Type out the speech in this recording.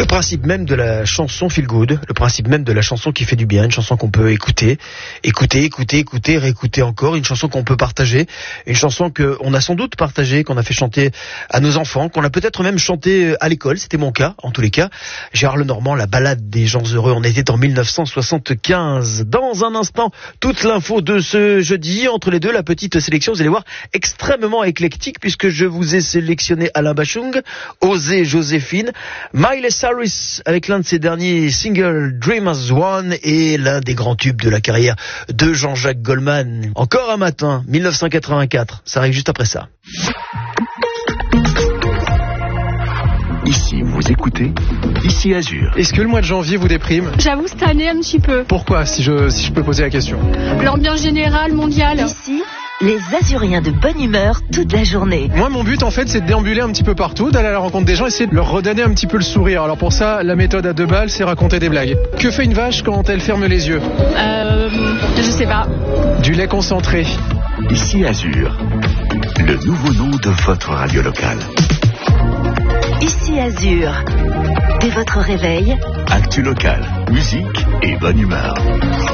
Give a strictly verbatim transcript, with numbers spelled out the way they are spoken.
Le principe même de la chanson feel good, le principe même de la chanson qui fait du bien, une chanson qu'on peut écouter, écouter, écouter, écouter, réécouter encore, une chanson qu'on peut partager, une chanson qu'on a sans doute partagée, qu'on a fait chanter à nos enfants, qu'on a peut-être même chanté à l'école, c'était mon cas, en tous les cas. Gérard Lenormand, la balade des gens heureux, on était en mille neuf cent soixante-quinze. Dans un instant, toute l'info de ce jeudi, entre les deux, la petite sélection, vous allez voir, extrêmement éclectique, puisque je vous ai sélectionné Alain Bachung, Osée Joséphine, Miley Cyrus avec l'un de ses derniers singles, Dream as One, et l'un des grands tubes de la carrière de Jean-Jacques Goldman. Encore un matin, mille neuf cent quatre-vingt-quatre, ça arrive juste après ça. Ici, vous écoutez Ici Azur. Est-ce que le mois de janvier vous déprime ? J'avoue cette année un petit peu. Pourquoi, si je, si je peux poser la question ? L'ambiance générale mondiale. Ici, les Azuriens de bonne humeur toute la journée. Moi, mon but, en fait, c'est de déambuler un petit peu partout, d'aller à la rencontre des gens, essayer de leur redonner un petit peu le sourire. Alors pour ça, la méthode à deux balles, c'est raconter des blagues. Que fait une vache quand elle ferme les yeux ? Euh... Je sais pas. Du lait concentré. Ici Azur, le nouveau nom de votre radio locale. Ici Azur. Dès votre réveil, Actu local, musique et bonne humeur.